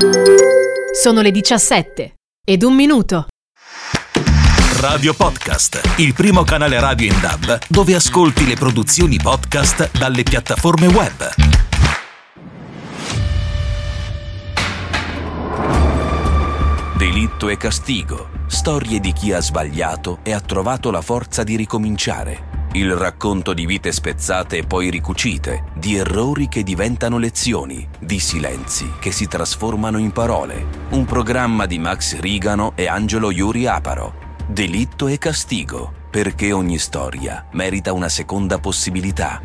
Sono le 17:01. Radio Podcast, il primo canale radio in DAB dove ascolti le produzioni podcast dalle piattaforme web. Delitto e castigo, storie di chi ha sbagliato e ha trovato la forza di ricominciare. Il racconto di vite spezzate e poi ricucite, di errori che diventano lezioni, di silenzi che si trasformano in parole. Un programma di Max Rigano e Angelo Iuri Aparo. Delitto e castigo, perché ogni storia merita una seconda possibilità.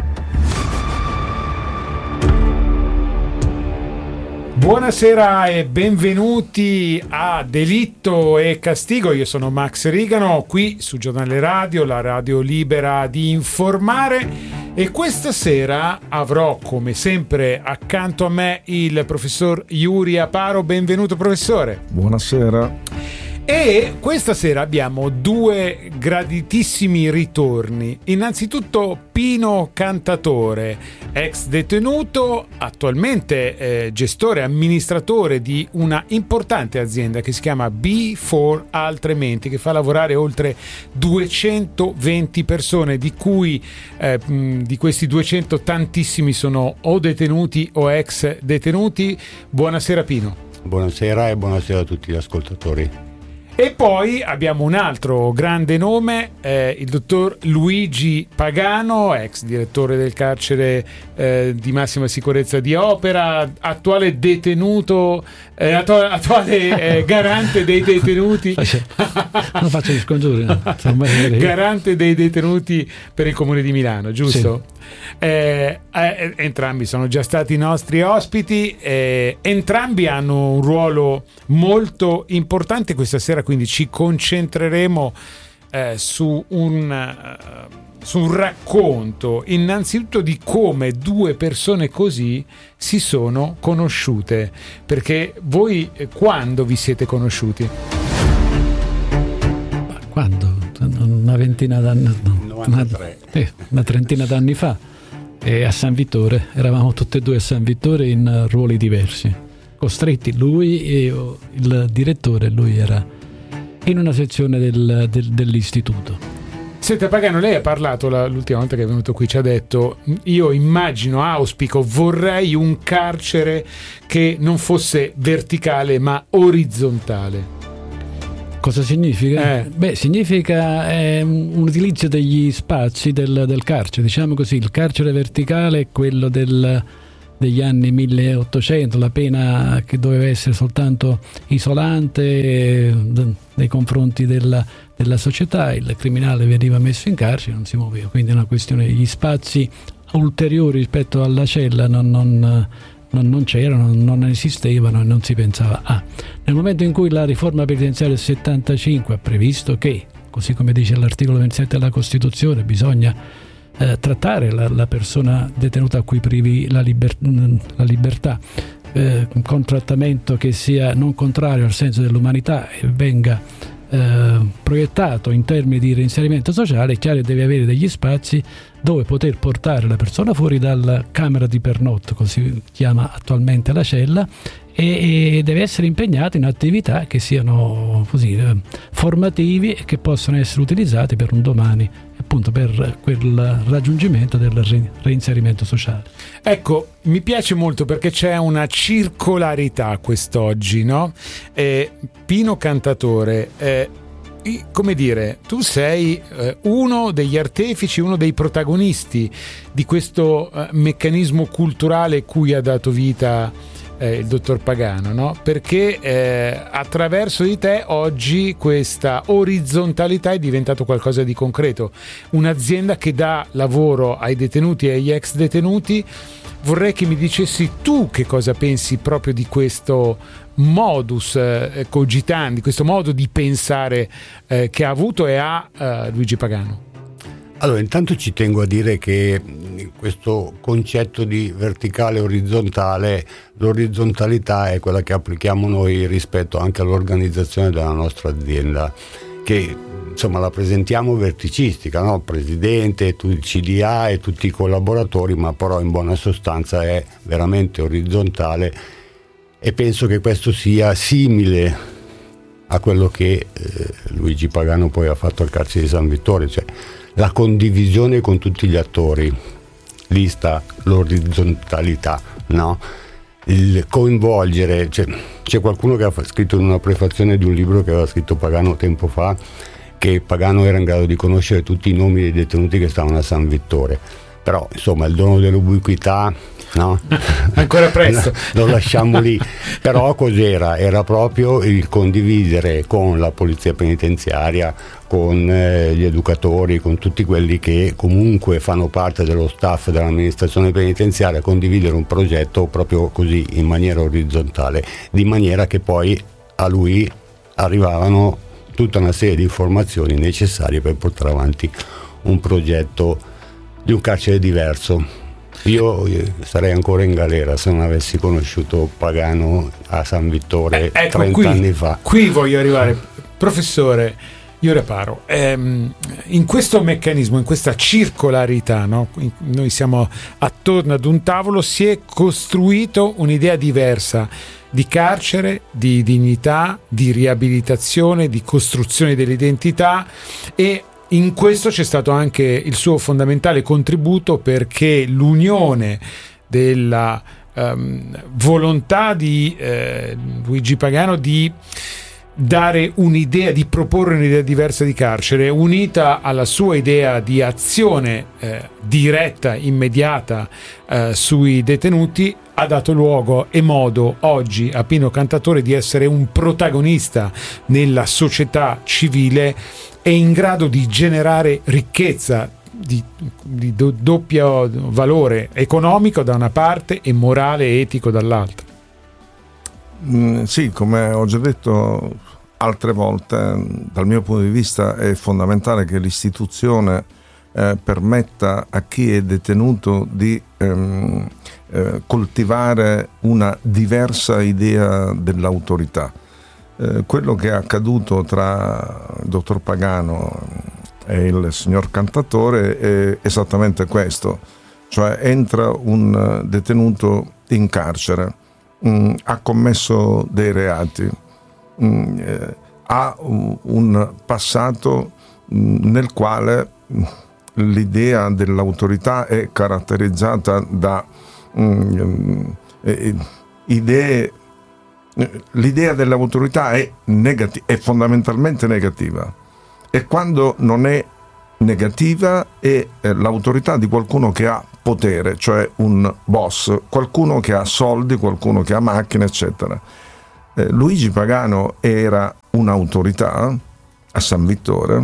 Buonasera e benvenuti a Delitto e Castigo. Io sono Max Rigano, qui su Giornale Radio, la radio libera di informare, e questa sera avrò come sempre accanto a me il professor Iuri Aparo. Benvenuto professore. Buonasera. E questa sera abbiamo due graditissimi ritorni. Innanzitutto Pino Cantatore, ex detenuto, attualmente gestore e amministratore di una importante azienda che si chiama B4 Altre Menti, che fa lavorare oltre 220 persone, di cui di questi 200 tantissimi sono o detenuti o ex detenuti. Buonasera Pino. Buonasera e buonasera a tutti gli ascoltatori. E poi abbiamo un altro grande nome, il dottor Luigi Pagano, ex direttore del carcere di massima sicurezza di Opera, attuale detenuto, attuale garante dei detenuti. Non faccio gli scongiuri. Garante dei detenuti per il Comune di Milano, giusto? Sì. Entrambi sono già stati nostri ospiti, entrambi hanno un ruolo molto importante. Questa sera quindi ci concentreremo su un racconto innanzitutto di come due persone così si sono conosciute, perché voi quando vi siete conosciuti? Quando? Una ventina d'anni, una trentina d'anni fa, a San Vittore. Eravamo tutti e due a San Vittore in ruoli diversi, costretti, lui e io, il direttore, lui era in una sezione dell'istituto. Senta Pagano, lei ha parlato l'ultima volta che è venuto qui, ci ha detto: io immagino, auspico, vorrei un carcere che non fosse verticale ma orizzontale. Cosa significa? Significa un utilizzo degli spazi del carcere, diciamo così. Il carcere verticale è quello degli anni 1800, la pena che doveva essere soltanto isolante nei confronti della società. Il criminale veniva messo in carcere, non si muoveva, quindi è una questione degli spazi ulteriori rispetto alla cella non c'erano, non esistevano e non si pensava a. Nel momento in cui la riforma penitenziaria del 75 ha previsto che, così come dice l'articolo 27 della Costituzione, bisogna trattare la persona detenuta a cui privi la libertà con trattamento che sia non contrario al senso dell'umanità e venga proiettato in termini di reinserimento sociale, è chiaro che deve avere degli spazi dove poter portare la persona fuori dalla camera di pernotto, così chiama attualmente la cella, e deve essere impegnato in attività che siano così formativi e che possano essere utilizzati per un domani, appunto per quel raggiungimento del reinserimento sociale. Ecco, mi piace molto perché c'è una circolarità quest'oggi, no? Pino Cantatore, come dire, tu sei uno degli artefici, uno dei protagonisti di questo meccanismo culturale cui ha dato vita il dottor Pagano, no? Perché attraverso di te oggi questa orizzontalità è diventato qualcosa di concreto, un'azienda che dà lavoro ai detenuti e agli ex detenuti. Vorrei che mi dicessi tu che cosa pensi proprio di questo modus cogitandi, questo modo di pensare che ha avuto e ha Luigi Pagano. Allora, intanto ci tengo a dire che questo concetto di verticale e orizzontale, l'orizzontalità è quella che applichiamo noi rispetto anche all'organizzazione della nostra azienda, che insomma la presentiamo verticistica, no? Presidente, il CDA e tutti i collaboratori, ma però in buona sostanza è veramente orizzontale e penso che questo sia simile a quello che Luigi Pagano poi ha fatto al carcere di San Vittore, cioè la condivisione con tutti gli attori. Lì sta l'orizzontalità, no? Il coinvolgere, c'è qualcuno che ha scritto in una prefazione di un libro che aveva scritto Pagano tempo fa, che Pagano era in grado di conoscere tutti i nomi dei detenuti che stavano a San Vittore, però insomma il dono dell'ubiquità, no? Ancora presto. Lo lasciamo lì. Però cos'era? Era proprio il condividere con la polizia penitenziaria, con gli educatori, con tutti quelli che comunque fanno parte dello staff dell'amministrazione penitenziaria, condividere un progetto proprio così in maniera orizzontale, di maniera che poi a lui arrivavano tutta una serie di informazioni necessarie per portare avanti un progetto di un carcere diverso. Io sarei ancora in galera se non avessi conosciuto Pagano a San Vittore 30 anni fa. Qui voglio arrivare, professore Iore-Paro. In questo meccanismo, in questa circolarità, no? Noi siamo attorno ad un tavolo, si è costruito un'idea diversa di carcere, di dignità, di riabilitazione, di costruzione dell'identità, e in questo c'è stato anche il suo fondamentale contributo, perché l'unione della volontà di Luigi Pagano di dare un'idea, di proporre un'idea diversa di carcere, unita alla sua idea di azione diretta, immediata sui detenuti, ha dato luogo e modo oggi a Pino Cantatore di essere un protagonista nella società civile e in grado di generare ricchezza di doppio valore, economico da una parte e morale e etico dall'altra. Sì, come ho già detto altre volte, dal mio punto di vista è fondamentale che l'istituzione permetta a chi è detenuto di coltivare una diversa idea dell'autorità. Quello che è accaduto tra il dottor Pagano e il signor Cantatore è esattamente questo, cioè entra un detenuto in carcere, ha commesso dei reati, ha un passato nel quale l'idea dell'autorità è caratterizzata da idee. L'idea dell'autorità è fondamentalmente negativa, e quando non è negativa è l'autorità di qualcuno che ha potere, cioè un boss, qualcuno che ha soldi, qualcuno che ha macchine, eccetera. Luigi Pagano era un'autorità a San Vittore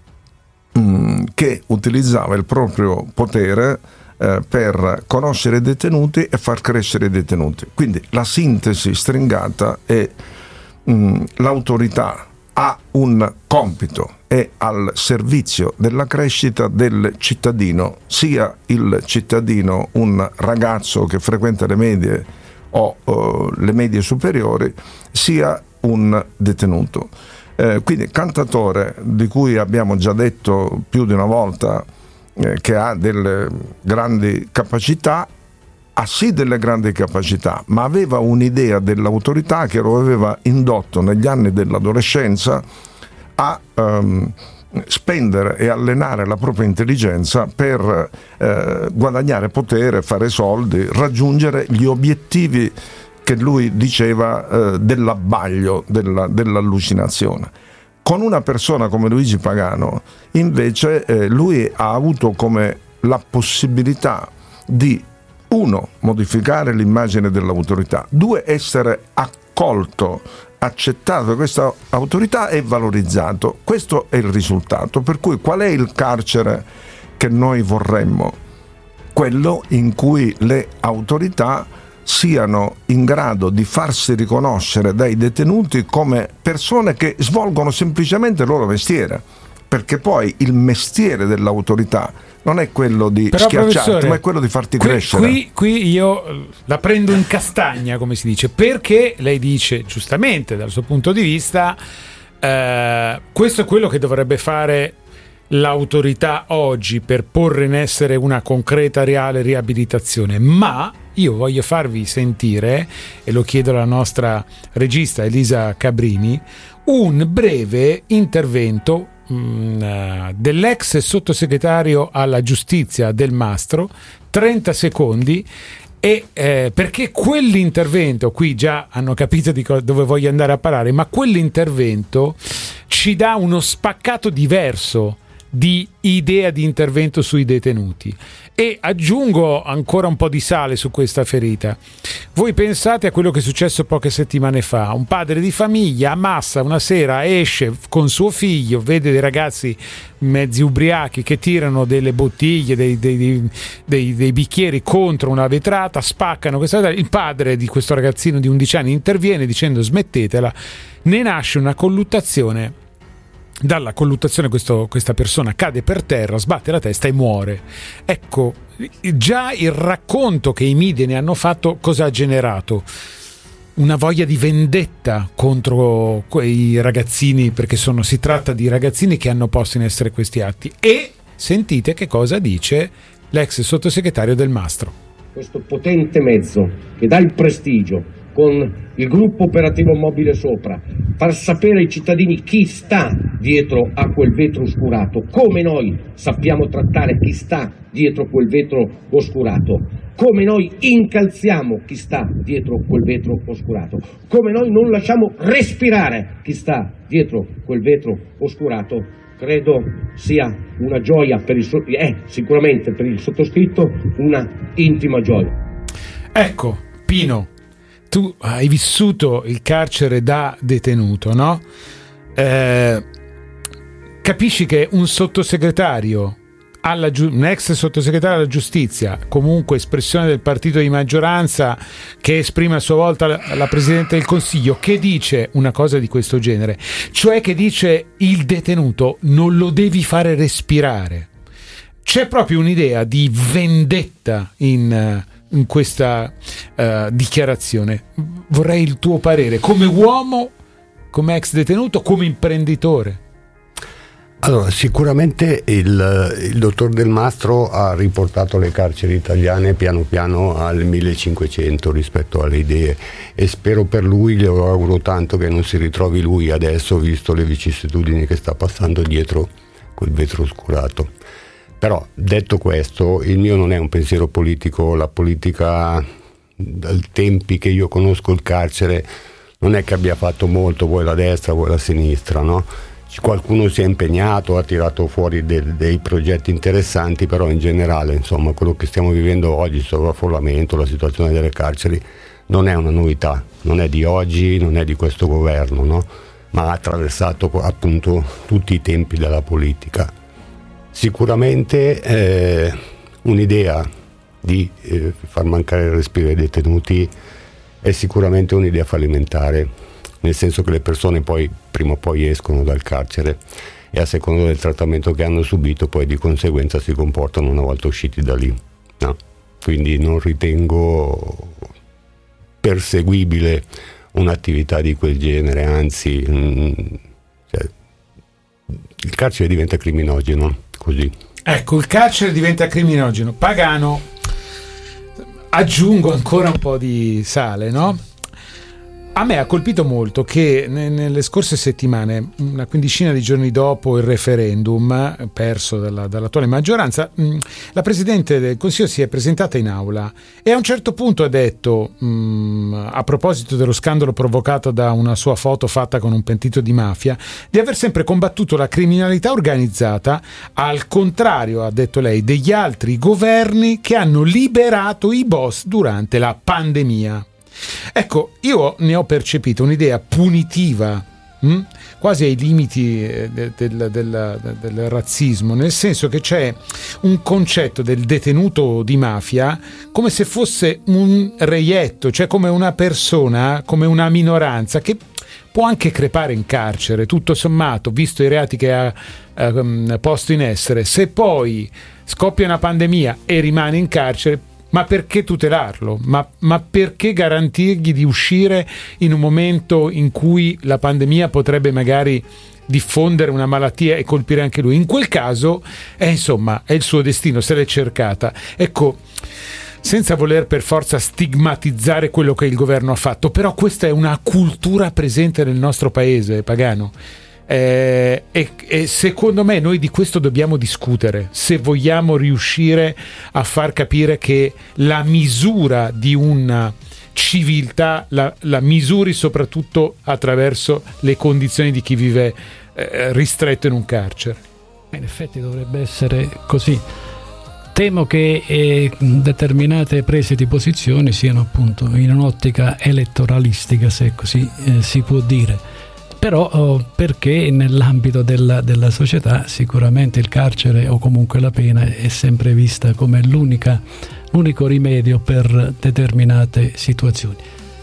che utilizzava il proprio potere per conoscere i detenuti e far crescere i detenuti. Quindi la sintesi stringata è l'autorità ha un compito, è al servizio della crescita del cittadino, sia il cittadino un ragazzo che frequenta le medie o le medie superiori, sia un detenuto. Quindi Cantatore, di cui abbiamo già detto più di una volta che ha delle grandi capacità, ha sì delle grandi capacità, ma aveva un'idea dell'autorità che lo aveva indotto negli anni dell'adolescenza a spendere e allenare la propria intelligenza per guadagnare potere, fare soldi, raggiungere gli obiettivi che lui diceva dell'abbaglio, dell'allucinazione. Con una persona come Luigi Pagano, invece, lui ha avuto come la possibilità di, 1, modificare l'immagine dell'autorità, 2, essere accolto, accettato da questa autorità e valorizzato. Questo è il risultato. Per cui qual è il carcere che noi vorremmo? Quello in cui le autorità siano in grado di farsi riconoscere dai detenuti come persone che svolgono semplicemente il loro mestiere, perché poi il mestiere dell'autorità non è quello di schiacciarti, ma è quello di farti crescere. Qui io la prendo in castagna, come si dice, perché lei dice giustamente dal suo punto di vista questo è quello che dovrebbe fare l'autorità oggi per porre in essere una concreta, reale riabilitazione, ma io voglio farvi sentire, e lo chiedo alla nostra regista Elisa Cabrini, un breve intervento dell'ex sottosegretario alla giustizia Del Mastro, 30 secondi, e perché quell'intervento, qui già hanno capito dove voglio andare a parare, ma quell'intervento ci dà uno spaccato diverso di idea di intervento sui detenuti. E aggiungo ancora un po' di sale su questa ferita. Voi pensate a quello che è successo poche settimane fa: un padre di famiglia a Massa una sera esce con suo figlio, vede dei ragazzi mezzi ubriachi che tirano delle bottiglie, dei bicchieri contro una vetrata, spaccano questa. Il padre di questo ragazzino di 11 anni interviene dicendo smettetela. Ne nasce una colluttazione. Dalla colluttazione questa persona cade per terra, sbatte la testa e muore. Ecco, già il racconto che i media ne hanno fatto cosa ha generato? Una voglia di vendetta contro quei ragazzini, perché si tratta di ragazzini che hanno posto in essere questi atti. E sentite che cosa dice l'ex sottosegretario Del Mastro. Questo potente mezzo che dà il prestigio, con il gruppo operativo mobile sopra, far sapere ai cittadini chi sta dietro a quel vetro oscurato, come noi sappiamo trattare chi sta dietro quel vetro oscurato, come noi incalziamo chi sta dietro quel vetro oscurato, come noi non lasciamo respirare chi sta dietro quel vetro oscurato, credo sia una gioia sicuramente per il sottoscritto una intima gioia. Ecco, Pino, tu hai vissuto il carcere da detenuto, no? Capisci che un sottosegretario un ex sottosegretario alla giustizia, comunque espressione del partito di maggioranza, che esprime a sua volta la Presidente del Consiglio, che dice una cosa di questo genere, cioè che dice il detenuto non lo devi fare respirare. C'è proprio un'idea di vendetta in questa dichiarazione. Vorrei il tuo parere come uomo, come ex detenuto, come imprenditore. Allora, sicuramente il dottor Del Mastro ha riportato le carceri italiane piano piano al 1500 rispetto alle idee, e spero per lui, le auguro tanto che non si ritrovi lui adesso, visto le vicissitudini che sta passando dietro quel vetro oscurato. Però, detto questo, il mio non è un pensiero politico. La politica, dai tempi che io conosco il carcere, non è che abbia fatto molto, vuoi la destra, vuoi la sinistra, no? Qualcuno si è impegnato, ha tirato fuori dei progetti interessanti, però in generale, insomma, quello che stiamo vivendo oggi, il sovraffollamento, la situazione delle carceri, non è una novità, non è di oggi, non è di questo governo, no? Ma ha attraversato appunto tutti i tempi della politica. Sicuramente un'idea di far mancare il respiro ai detenuti è sicuramente un'idea fallimentare, nel senso che le persone poi prima o poi escono dal carcere e a seconda del trattamento che hanno subito poi di conseguenza si comportano una volta usciti da lì, no? Quindi non ritengo perseguibile un'attività di quel genere, anzi il carcere diventa criminogeno così. Ecco, il carcere diventa criminogeno. Pagano, aggiungo ancora un po' di sale, no? A me ha colpito molto che nelle scorse settimane, una quindicina di giorni dopo il referendum perso dall'attuale maggioranza, la Presidente del Consiglio si è presentata in aula e a un certo punto ha detto, a proposito dello scandalo provocato da una sua foto fatta con un pentito di mafia, di aver sempre combattuto la criminalità organizzata, al contrario, ha detto lei, degli altri governi che hanno liberato i boss durante la pandemia. Ecco, io ne ho percepito un'idea punitiva, quasi ai limiti del razzismo, nel senso che c'è un concetto del detenuto di mafia come se fosse un reietto, cioè come una persona, come una minoranza che può anche crepare in carcere, tutto sommato, visto i reati che ha posto in essere. Se poi scoppia una pandemia e rimane in carcere, ma perché tutelarlo? Ma perché garantirgli di uscire in un momento in cui la pandemia potrebbe magari diffondere una malattia e colpire anche lui? In quel caso, insomma, è il suo destino, se l'è cercata. Ecco, senza voler per forza stigmatizzare quello che il governo ha fatto, però questa è una cultura presente nel nostro paese, Pagano. E secondo me noi di questo dobbiamo discutere, se vogliamo riuscire a far capire che la misura di una civiltà la misuri soprattutto attraverso le condizioni di chi vive ristretto in un carcere. In effetti dovrebbe essere così. Temo che determinate prese di posizione siano appunto in un'ottica elettoralistica, se così si può dire. Però perché nell'ambito della società sicuramente il carcere o comunque la pena è sempre vista come l'unico rimedio per determinate situazioni.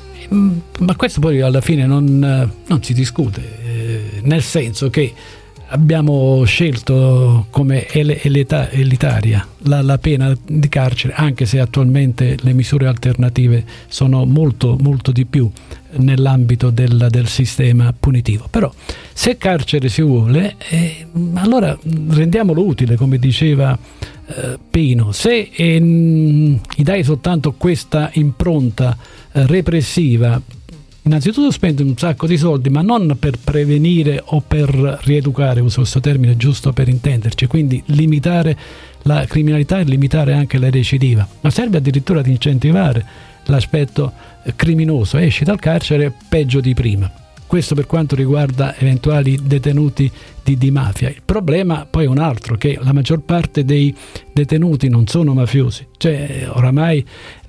Ma questo poi alla fine non si discute, nel senso che abbiamo scelto come elitaria la pena di carcere, anche se attualmente le misure alternative sono molto, molto di più nell'ambito del sistema punitivo. Però se carcere si vuole, allora rendiamolo utile, come diceva Pino. Se gli dai soltanto questa impronta repressiva, innanzitutto spendi un sacco di soldi, ma non per prevenire o per rieducare, uso questo termine giusto per intenderci, quindi limitare la criminalità e limitare anche la recidiva, ma serve addirittura ad incentivare l'aspetto criminoso. Esci dal carcere peggio di prima. Questo per quanto riguarda eventuali detenuti di mafia. Il problema poi è un altro, che la maggior parte dei detenuti non sono mafiosi. Cioè oramai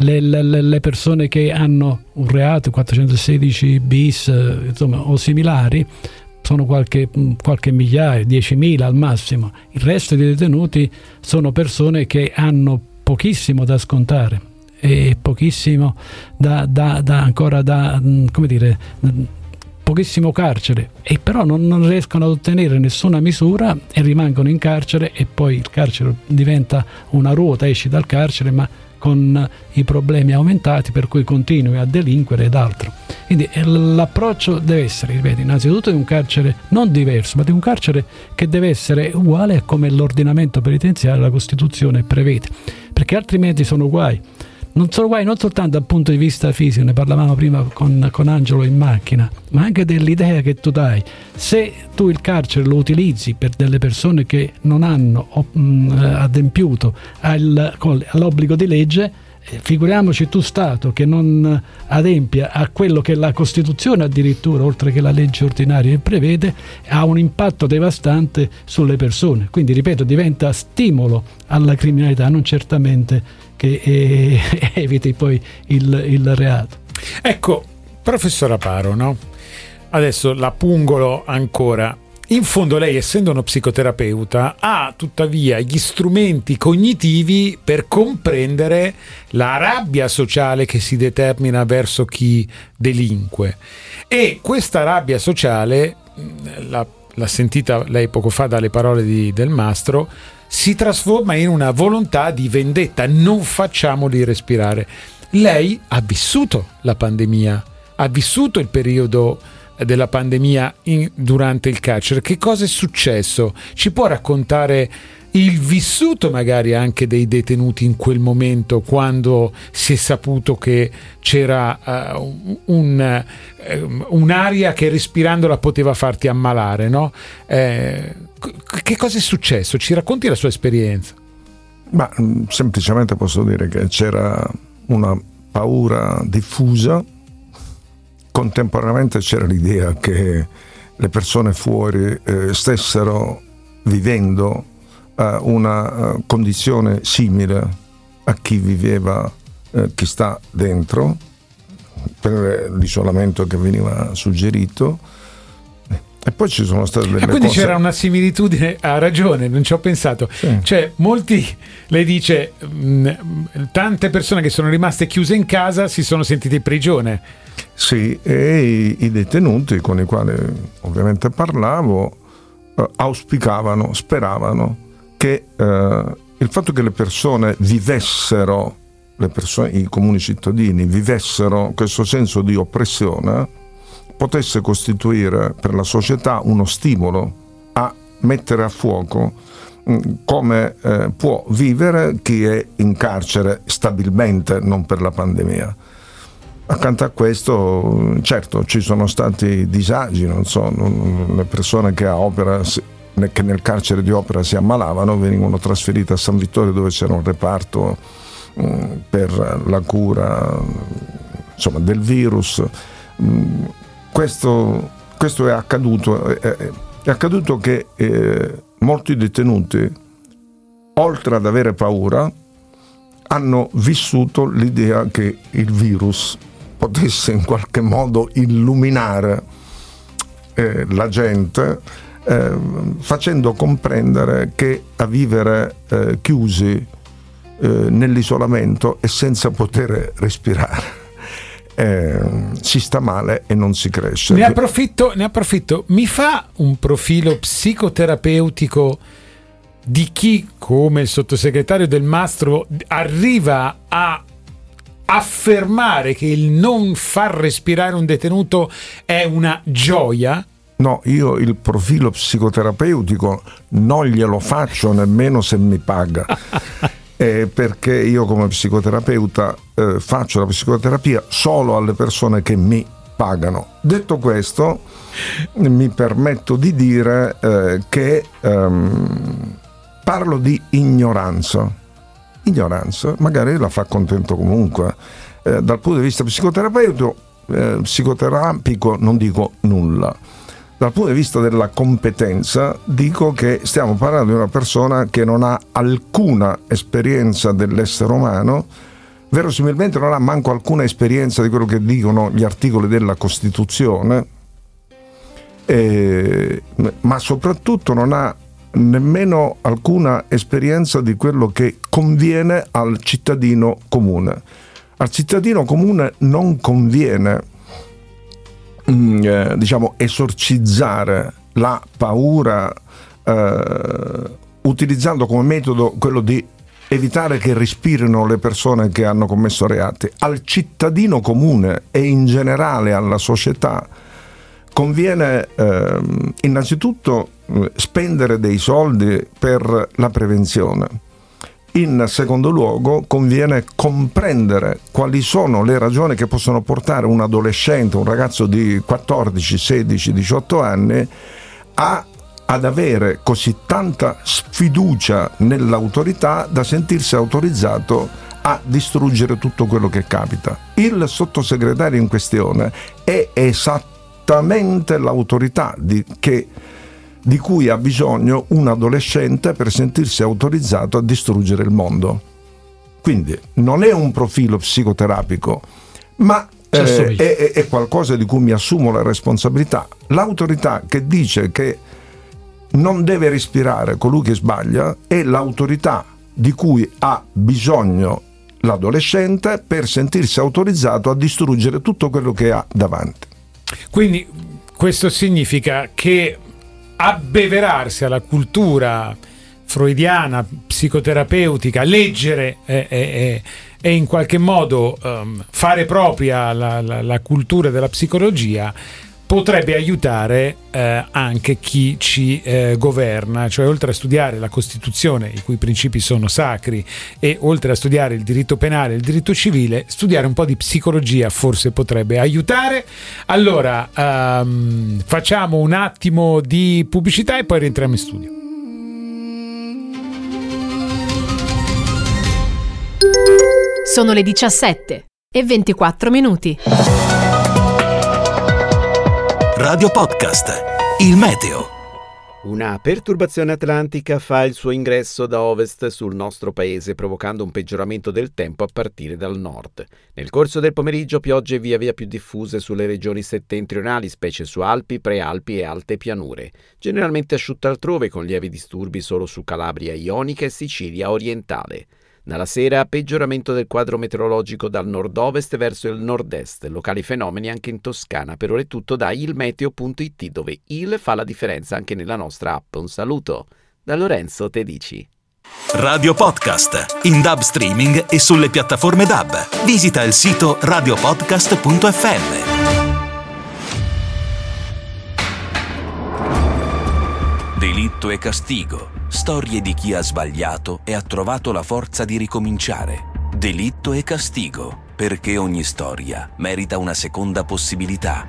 le persone che hanno un reato 416 bis insomma, o similari sono qualche migliaio, 10.000 al massimo. Il resto dei detenuti sono persone che hanno pochissimo da scontare e pochissimo pochissimo carcere, e però non riescono ad ottenere nessuna misura e rimangono in carcere, e poi il carcere diventa una ruota, esci dal carcere ma con i problemi aumentati, per cui continui a delinquere ed altro. Quindi l'approccio deve essere, ripeto, innanzitutto di un carcere non diverso, ma di un carcere che deve essere uguale a come l'ordinamento penitenziario, la Costituzione prevede, perché altrimenti sono guai. Non soltanto dal punto di vista fisico, ne parlavamo prima con Angelo in macchina, ma anche dell'idea che tu dai. Se tu il carcere lo utilizzi per delle persone che non hanno adempiuto all'obbligo di legge, figuriamoci tu Stato che non adempia a quello che la Costituzione addirittura, oltre che la legge ordinaria, prevede, ha un impatto devastante sulle persone. Quindi, ripeto, diventa stimolo alla criminalità, non certamente che eviti poi il reato. Ecco, professor Aparo, no? Adesso la pungolo ancora. In fondo lei, essendo uno psicoterapeuta, ha tuttavia gli strumenti cognitivi per comprendere la rabbia sociale che si determina verso chi delinque. E questa rabbia sociale, l'ha sentita lei poco fa dalle parole del Mastro, si trasforma in una volontà di vendetta. Non facciamoli respirare. Lei ha vissuto la pandemia, ha vissuto il periodo della pandemia durante il carcere. Che cosa è successo? Ci può raccontare il vissuto magari anche dei detenuti in quel momento, quando si è saputo che c'era un'aria che respirandola poteva farti ammalare, no? Che cosa è successo? Ci racconti la sua esperienza? Ma semplicemente posso dire che c'era una paura diffusa. Contemporaneamente c'era l'idea che le persone fuori stessero vivendo una condizione simile a chi viveva, chi sta dentro, per l'isolamento che veniva suggerito. E poi ci sono state delle quindi cose. C'era una similitudine, ha ragione, non ci ho pensato. Sì. Cioè, molti, lei dice, tante persone che sono rimaste chiuse in casa si sono sentite in prigione. Sì, e i detenuti con i quali ovviamente parlavo auspicavano, speravano che il fatto che le persone vivessero, i comuni cittadini vivessero questo senso di oppressione potesse costituire per la società uno stimolo a mettere a fuoco come può vivere chi è in carcere stabilmente, non per la pandemia. Accanto a questo, certo, ci sono stati disagi, non so, le persone che a Opera, che nel carcere di Opera si ammalavano, venivano trasferite a San Vittorio, dove c'era un reparto per la cura, insomma, del virus. Questo è accaduto. È accaduto che molti detenuti, oltre ad avere paura, hanno vissuto l'idea che il virus potesse in qualche modo illuminare la gente, facendo comprendere che a vivere chiusi nell'isolamento e senza poter respirare si sta male e non si cresce. Ne approfitto. Mi fa un profilo psicoterapeutico di chi, come il sottosegretario Del Mastro, arriva a affermare che il non far respirare un detenuto è una gioia? No, io il profilo psicoterapeutico non glielo faccio nemmeno se mi paga. Perché io come psicoterapeuta faccio la psicoterapia solo alle persone che mi pagano. Detto questo, mi permetto di dire che parlo di ignoranza, magari la fa contento comunque. Dal punto di vista psicoterapico non dico nulla. Dal punto di vista della competenza dico che stiamo parlando di una persona che non ha alcuna esperienza dell'essere umano, verosimilmente non ha manco alcuna esperienza di quello che dicono gli articoli della Costituzione, ma soprattutto non ha nemmeno alcuna esperienza di quello che conviene al cittadino comune. Al cittadino comune non conviene esorcizzare la paura utilizzando come metodo quello di evitare che respirino le persone che hanno commesso reati. Al cittadino comune e in generale alla società conviene innanzitutto spendere dei soldi per la prevenzione. In secondo luogo conviene comprendere quali sono le ragioni che possono portare un adolescente, un ragazzo di 14, 16, 18 anni ad avere così tanta sfiducia nell'autorità da sentirsi autorizzato a distruggere tutto quello che capita. Il sottosegretario in questione è esattamente l'autorità di cui ha bisogno un adolescente per sentirsi autorizzato a distruggere il mondo. Quindi non è un profilo psicoterapico, ma è qualcosa di cui mi assumo la responsabilità. L'autorità che dice che non deve respirare colui che sbaglia è l'autorità di cui ha bisogno l'adolescente per sentirsi autorizzato a distruggere tutto quello che ha davanti. Quindi questo significa che abbeverarsi alla cultura freudiana, psicoterapeutica, leggere e in qualche modo fare propria la cultura della psicologia potrebbe aiutare anche chi ci governa, cioè oltre a studiare la Costituzione, i cui principi sono sacri, e oltre a studiare il diritto penale e il diritto civile, studiare un po' di psicologia forse potrebbe aiutare. Allora facciamo un attimo di pubblicità e poi rientriamo in studio. Sono le 17:24. Radio Podcast, il meteo. Una perturbazione atlantica fa il suo ingresso da ovest sul nostro paese, provocando un peggioramento del tempo a partire dal nord. Nel corso del pomeriggio piogge via via più diffuse sulle regioni settentrionali, specie su Alpi, Prealpi e alte pianure. Generalmente asciutta altrove, con lievi disturbi solo su Calabria Ionica e Sicilia orientale. Dalla sera peggioramento del quadro meteorologico dal nord-ovest verso il nord-est, locali fenomeni anche in Toscana. Per ora è tutto da ilmeteo.it, dove il fa la differenza anche nella nostra app. Un saluto da Lorenzo Tedici. Radio Podcast, in DAB streaming e sulle piattaforme DAB. Visita il sito radiopodcast.fm. Daily Delitto e castigo. Storie di chi ha sbagliato e ha trovato la forza di ricominciare. Delitto e castigo, perché ogni storia merita una seconda possibilità.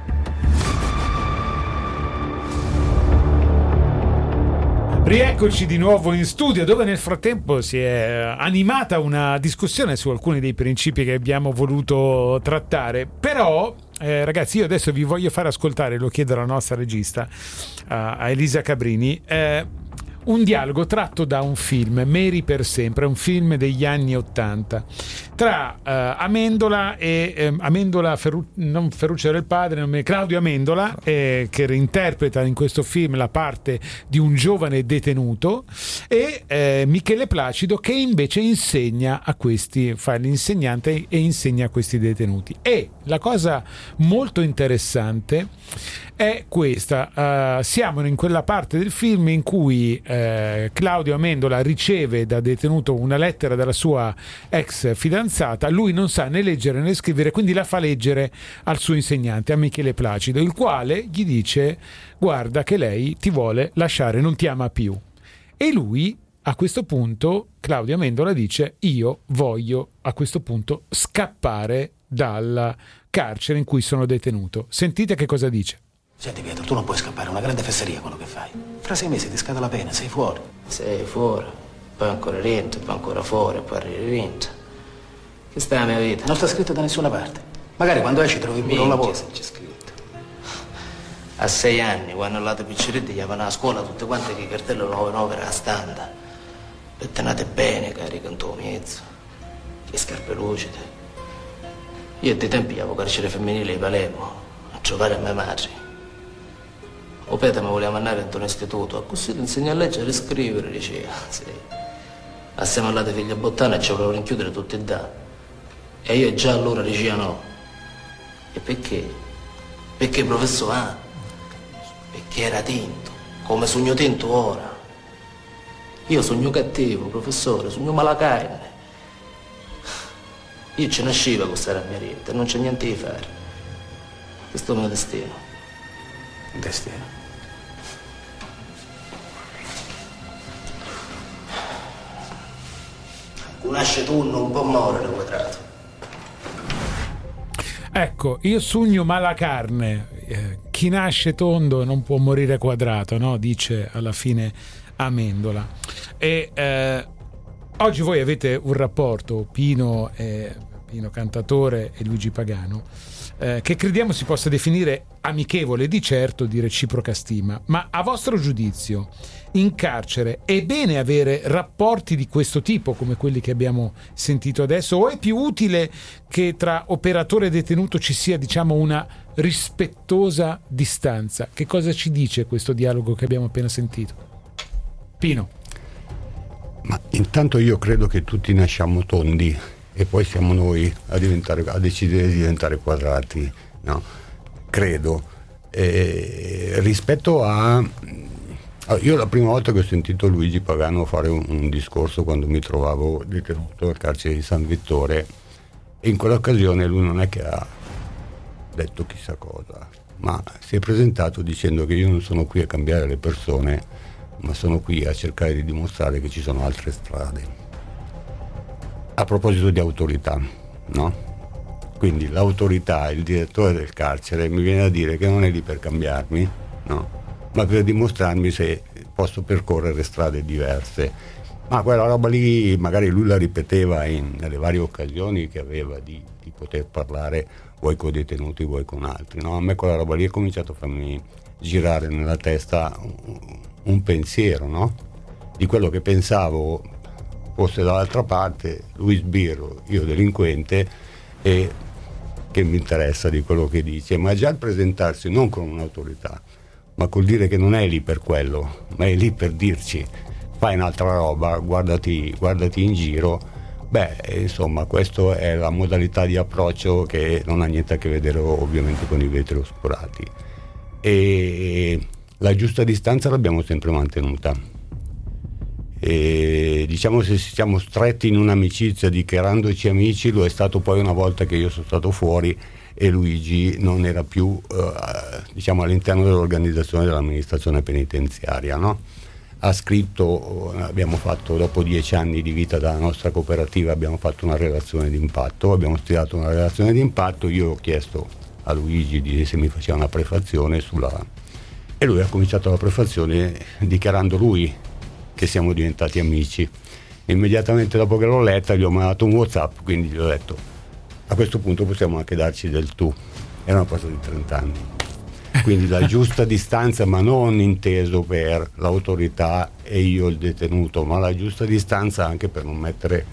Rieccoci di nuovo in studio, dove nel frattempo si è animata una discussione su alcuni dei principi che abbiamo voluto trattare. Però ragazzi, io adesso vi voglio fare ascoltare, lo chiedo alla nostra regista, a Elisa Cabrini, un dialogo tratto da un film, Mary per sempre, un film degli anni '80, tra Amendola e non Ferruccio del padre, Claudio Amendola, che reinterpreta in questo film la parte di un giovane detenuto, e Michele Placido, che invece insegna a questi, fa l'insegnante e insegna a questi detenuti. E la cosa molto interessante è questa: siamo in quella parte del film in cui Claudio Amendola riceve da detenuto una lettera dalla sua ex fidanzata. Lui non sa né leggere né scrivere, quindi la fa leggere al suo insegnante, a Michele Placido, il quale gli dice: guarda che lei ti vuole lasciare, non ti ama più. E lui, a questo punto, Claudio Amendola dice: io voglio a questo punto scappare dal carcere in cui sono detenuto. Sentite che cosa dice. Senti Pietro, tu non puoi scappare, è una grande fesseria quello che fai. Fra 6 mesi ti scade la pena, sei fuori. Sei fuori, poi ancora rientro, poi ancora fuori, poi rientro. Che sta la mia vita? Non sta scritto da nessuna parte. Magari quando esci trovi pure un lavoro. Se c'è scritto. A 6 anni, quando andate picciretti, gli vanno a scuola tutte quante che cartello 9 era standa. Pettinate bene, carica in tuo mezzo. Che scarpe lucide. Io a dei tempi avevo carcere femminile di Palermo a giocare a mia madre. O Peter mi voleva mandare in un istituto, così ti insegna a leggere e scrivere, diceva. Sì. Assieme all'altra figlia bottana ci volevano rinchiudere tutti i danni. E io già allora dicevo no. E perché? Perché professore? Perché era tinto, come sogno tinto ora. Io sogno cattivo, professore, sogno malacarne. Io ci nascevo con questa rabbia, non c'è niente di fare. Questo è il mio destino. Destino. Nasce tu non può morire quadrato. Ecco, io sogno malacarne, chi nasce tondo non può morire quadrato, no? Dice alla fine Amendola. E oggi voi avete un rapporto, Pino Cantatore e Luigi Pagano, che crediamo si possa definire amichevole, di certo di reciproca stima. Ma a vostro giudizio, in carcere è bene avere rapporti di questo tipo, come quelli che abbiamo sentito adesso, o è più utile che tra operatore e detenuto ci sia, diciamo, una rispettosa distanza? Che cosa ci dice questo dialogo che abbiamo appena sentito? Pino. Ma intanto io credo che tutti nasciamo tondi e poi siamo noi a decidere di diventare quadrati, no? Credo. Rispetto a... Io la prima volta che ho sentito Luigi Pagano fare un discorso, quando mi trovavo detenuto al carcere di San Vittore, e in quell'occasione lui non è che ha detto chissà cosa, ma si è presentato dicendo che io non sono qui a cambiare le persone, ma sono qui a cercare di dimostrare che ci sono altre strade. A proposito di autorità, no? Quindi l'autorità, il direttore del carcere, mi viene a dire che non è lì per cambiarmi, no? Ma per dimostrarmi se posso percorrere strade diverse. Ma quella roba lì magari lui la ripeteva nelle varie occasioni che aveva di poter parlare vuoi con i detenuti vuoi con altri, no? A me quella roba lì ha cominciato a farmi girare nella testa un pensiero, no? Di quello che pensavo fosse dall'altra parte, lui sbirro, io delinquente, e che mi interessa di quello che dice. Ma già il presentarsi non con un'autorità, ma col dire che non è lì per quello, ma è lì per dirci fai un'altra roba, guardati in giro. Beh, insomma, questa è la modalità di approccio che non ha niente a che vedere ovviamente con i vetri oscurati. E la giusta distanza l'abbiamo sempre mantenuta. E diciamo, se siamo stretti in un'amicizia dichiarandoci amici, lo è stato poi una volta che io sono stato fuori e Luigi non era più diciamo all'interno dell'organizzazione dell'amministrazione penitenziaria, no? ha scritto, abbiamo fatto, dopo 10 anni di vita della nostra cooperativa, abbiamo fatto una relazione di impatto, abbiamo studiato una relazione di impatto. Io ho chiesto a Luigi se mi faceva una prefazione e lui ha cominciato la prefazione dichiarando lui che siamo diventati amici. Immediatamente dopo che l'ho letta gli ho mandato un WhatsApp, quindi gli ho detto: a questo punto possiamo anche darci del tu. Erano passati 30 anni, quindi la giusta distanza, ma non inteso per l'autorità e io il detenuto, ma la giusta distanza anche per non mettere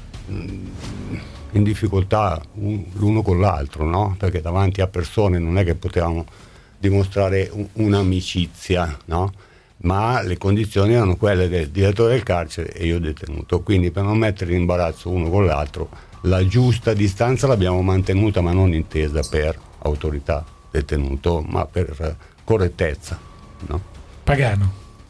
in difficoltà l'uno con l'altro, no? Perché davanti a persone non è che potevamo dimostrare un'amicizia, no? Ma le condizioni erano quelle del direttore del carcere e io detenuto, quindi per non mettere in imbarazzo uno con l'altro la giusta distanza l'abbiamo mantenuta, ma non intesa per autorità detenuto, ma per correttezza, no? Pagano.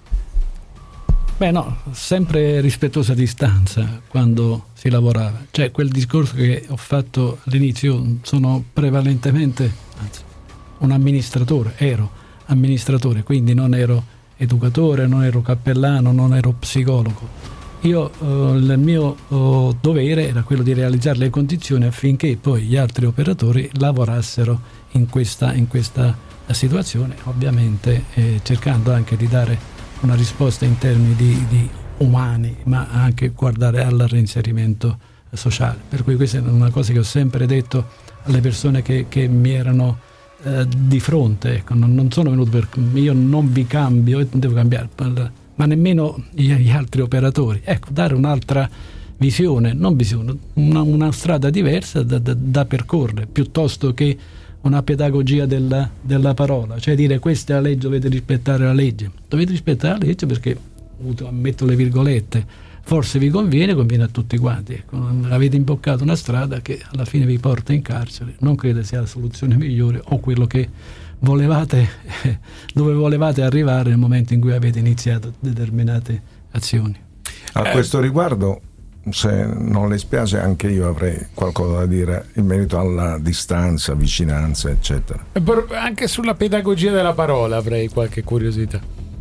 Beh no, sempre rispettosa distanza quando si lavorava. Cioè quel discorso che ho fatto all'inizio, sono prevalentemente, anzi, un amministratore, ero amministratore, quindi non ero educatore, non ero cappellano, non ero psicologo. Io il mio dovere era quello di realizzare le condizioni affinché poi gli altri operatori lavorassero in questa situazione, ovviamente cercando anche di dare una risposta in termini di umani, ma anche guardare al reinserimento sociale. Per cui questa è una cosa che ho sempre detto alle persone che mi erano di fronte. Ecco, non sono venuto io non vi cambio e non devo cambiare, ma nemmeno gli altri operatori. Ecco, dare un'altra visione, non visione, una strada diversa da percorrere, piuttosto che una pedagogia della parola, cioè dire questa è la legge, dovete rispettare la legge. Dovete rispettare la legge perché, metto le virgolette, forse vi conviene a tutti quanti. Ecco, avete imboccato una strada che alla fine vi porta in carcere, non credo sia la soluzione migliore o quello che volevate, dove volevate arrivare nel momento in cui avete iniziato determinate azioni. A questo riguardo, se non le spiace, anche io avrei qualcosa da dire in merito alla distanza, vicinanza, eccetera. Anche sulla pedagogia della parola avrei qualche curiosità.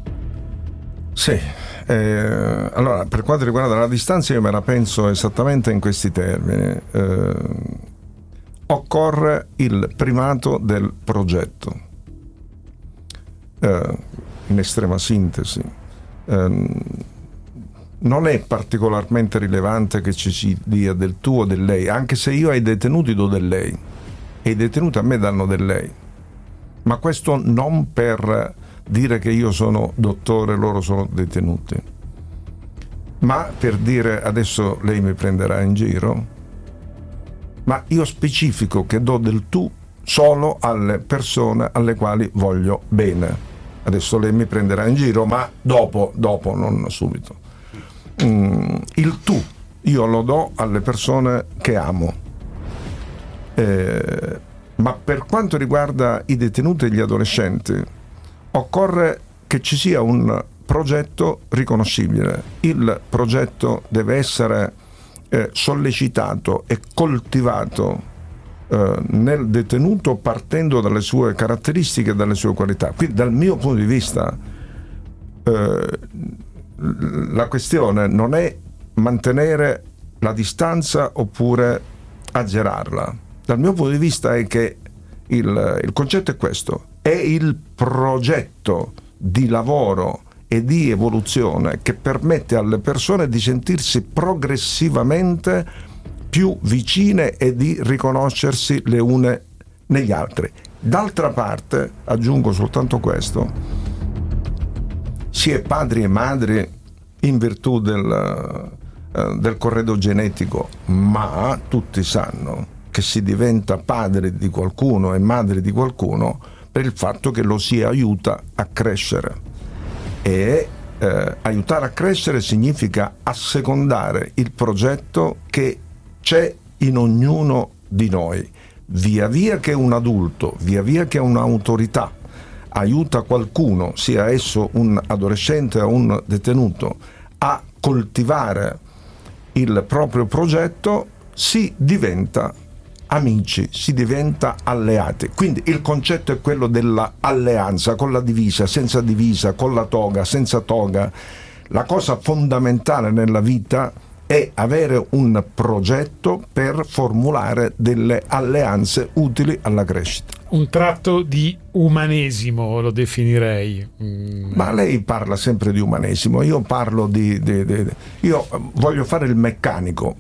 Sì, allora per quanto riguarda la distanza io me la penso esattamente in questi termini. Occorre il primato del progetto, in estrema sintesi. Non è particolarmente rilevante che ci si dia del tu o del lei, anche se io ai detenuti do del lei e i detenuti a me danno del lei, ma questo non per dire che io sono dottore, loro sono detenuti, ma per dire adesso lei mi prenderà in giro, ma io specifico che do del tu solo alle persone alle quali voglio bene. Adesso lei mi prenderà in giro, ma dopo, non subito. Il tu io lo do alle persone che amo, ma per quanto riguarda i detenuti e gli adolescenti occorre che ci sia un progetto riconoscibile. Il progetto deve essere sollecitato e coltivato nel detenuto partendo dalle sue caratteristiche e dalle sue qualità. Quindi dal mio punto di vista la questione non è mantenere la distanza oppure azzerarla. Dal mio punto di vista è che il concetto è questo: è il progetto di lavoro e di evoluzione che permette alle persone di sentirsi progressivamente più vicine e di riconoscersi le une negli altri. D'altra parte, aggiungo soltanto questo: si è padri e madri in virtù del corredo genetico, ma tutti sanno che si diventa padre di qualcuno e madre di qualcuno per il fatto che lo si aiuta a crescere. E aiutare a crescere significa assecondare il progetto che c'è in ognuno di noi. Via via che un adulto, via via che un'autorità aiuta qualcuno, sia esso un adolescente o un detenuto, a coltivare il proprio progetto, si diventa amici, si diventa alleati. Quindi il concetto è quello della alleanza, con la divisa, senza divisa, con la toga, senza toga, la cosa fondamentale nella vita è avere un progetto per formulare delle alleanze utili alla crescita. Un tratto di umanesimo, lo definirei. Ma lei parla sempre di umanesimo, io parlo io voglio fare il meccanico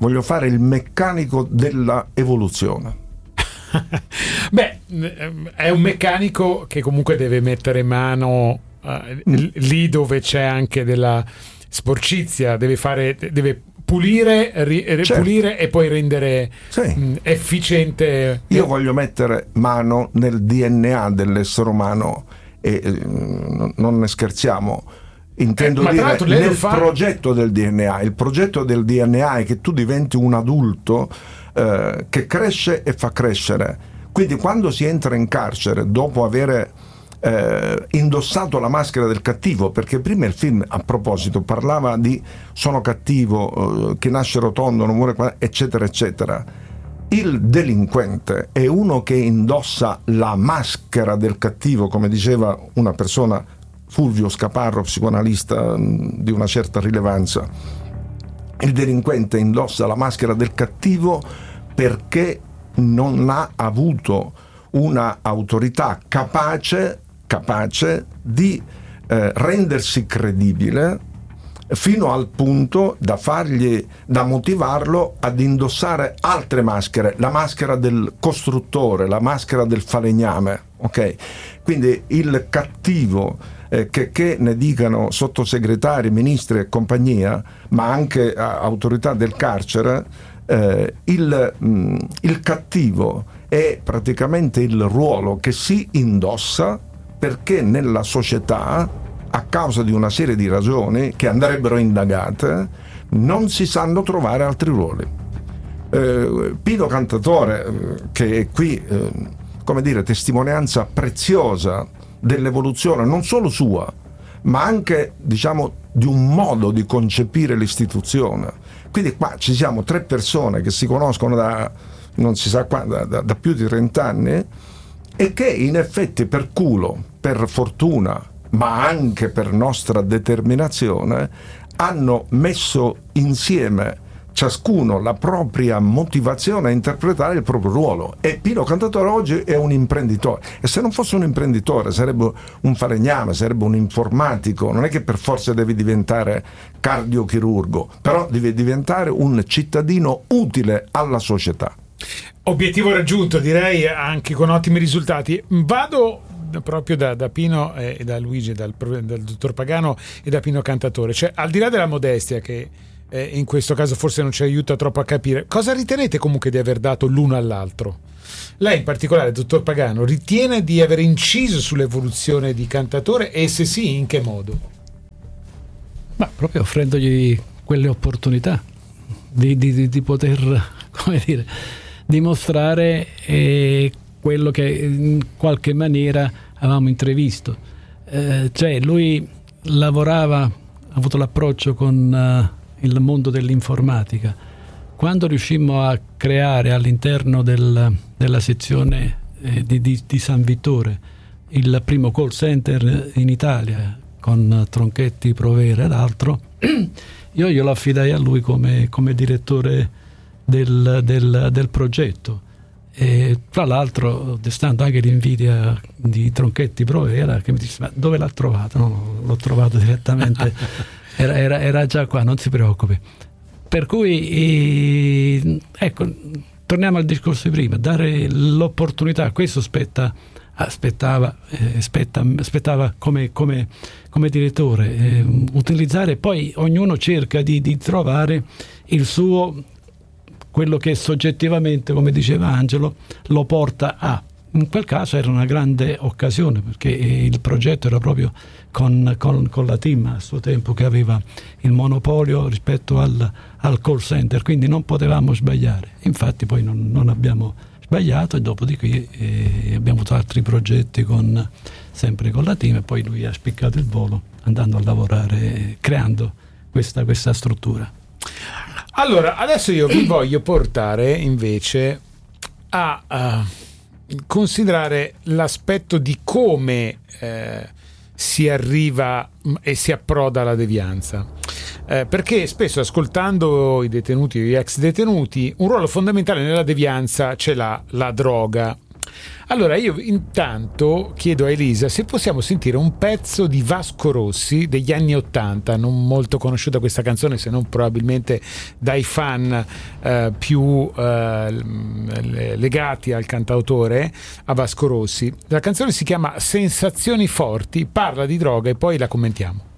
della evoluzione. Beh, è un meccanico che comunque deve mettere mano lì dove c'è anche della sporcizia, deve pulire, certo. pulire e poi rendere efficiente. Io voglio mettere mano nel DNA dell'essere umano e non ne scherziamo. Intendo dire nel progetto del DNA. Il progetto del DNA è che tu diventi un adulto che cresce e fa crescere. Quindi quando si entra in carcere dopo avere indossato la maschera del cattivo, perché prima il film, a proposito, parlava di sono cattivo, che nasce rotondo, non muore, eccetera eccetera. Il delinquente è uno che indossa la maschera del cattivo, come diceva una persona, Fulvio Scaparro, psicoanalista di una certa rilevanza. Il delinquente indossa la maschera del cattivo perché non ha avuto una autorità capace di rendersi credibile fino al punto da motivarlo ad indossare altre maschere, la maschera del costruttore, la maschera del falegname, ok? Quindi il cattivo, che ne dicano sottosegretari, ministri e compagnia, ma anche autorità del carcere, il cattivo è praticamente il ruolo che si indossa perché nella società, a causa di una serie di ragioni che andrebbero indagate, non si sanno trovare altri ruoli. Pino Cantatore, che è qui, come dire, testimonianza preziosa dell'evoluzione non solo sua, ma anche, diciamo, di un modo di concepire l'istituzione. Quindi qua ci siamo 3 persone che si conoscono da non si sa da più di 30 anni e che in effetti per culo, per fortuna, ma anche per nostra determinazione, hanno messo insieme ciascuno la propria motivazione a interpretare il proprio ruolo. E Pino Cantatore oggi è un imprenditore, e se non fosse un imprenditore sarebbe un falegname, sarebbe un informatico. Non è che per forza devi diventare cardiochirurgo, però devi diventare un cittadino utile alla società. Obiettivo raggiunto, direi, anche con ottimi risultati. Vado proprio da Pino e da Luigi, dal dottor Pagano e da Pino Cantatore, cioè al di là della modestia che in questo caso forse non ci aiuta troppo a capire, cosa ritenete comunque di aver dato l'uno all'altro? Lei in particolare, dottor Pagano, ritiene di aver inciso sull'evoluzione di Cantatore, e se sì, in che modo? Ma proprio offrendogli quelle opportunità di poter, come dire, dimostrare quello che in qualche maniera avevamo intravisto. Cioè lui lavorava, ha avuto l'approccio con il mondo dell'informatica. Quando riuscimmo a creare all'interno della sezione di San Vittore il primo call center in Italia con Tronchetti, Provera ed altro, io glielo affidai a lui come direttore del progetto. E tra l'altro, destando anche l'invidia di Tronchetti Provera, che mi disse: ma dove l'ha trovato? No, l'ho trovato direttamente, era già qua, non si preoccupi. Per cui ecco, torniamo al discorso di prima, dare l'opportunità. Questo aspettava come direttore, utilizzare, poi ognuno cerca di trovare il suo, quello che soggettivamente, come diceva Angelo, lo porta a. In quel caso era una grande occasione, perché il progetto era proprio con la team a suo tempo che aveva il monopolio rispetto al call center, quindi non potevamo sbagliare. Infatti poi non abbiamo sbagliato, e dopo di qui abbiamo avuto altri progetti sempre con la team, e poi lui ha spiccato il volo andando a lavorare, creando questa struttura. Allora, adesso io vi voglio portare invece a considerare l'aspetto di come si arriva e si approda alla devianza? Perché spesso, ascoltando i detenuti o gli ex detenuti, un ruolo fondamentale nella devianza ce l'ha la droga. Allora io intanto chiedo a Elisa se possiamo sentire un pezzo di Vasco Rossi degli anni '80, non molto conosciuta questa canzone se non probabilmente dai fan più legati al cantautore, a Vasco Rossi. La canzone si chiama Sensazioni forti, parla di droga e poi la commentiamo.